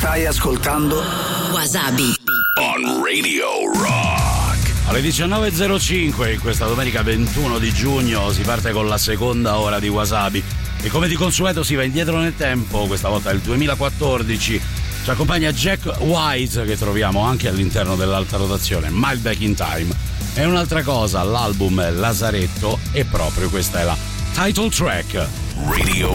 Stai ascoltando Wasabi on Radio Rock. Alle 19.05 in questa domenica 21 di giugno si parte con la seconda ora di Wasabi e come di consueto si va indietro nel tempo, questa volta è il 2014. Ci accompagna Jack White, che troviamo anche all'interno dell'alta rotazione, Mile Back in Time. E un'altra cosa, l'album è Lazaretto e proprio questa è la title track. Radio